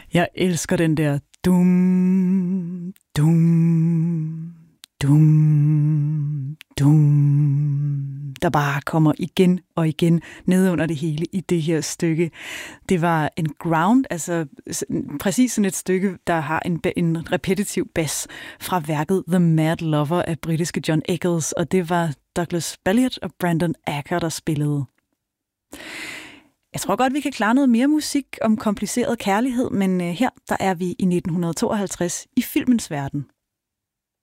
Jeg elsker den der dum, dum, dum, dum, der bare kommer igen og igen ned under det hele i det her stykke. Det var en ground, altså præcis sådan et stykke, der har en repetitiv bas fra værket The Mad Lover af britiske John Eccles, og det var Douglas Balliet og Brandon Acker, der spillede. Jeg tror godt, vi kan klare noget mere musik om kompliceret kærlighed, men her der er vi i 1952 i filmens verden.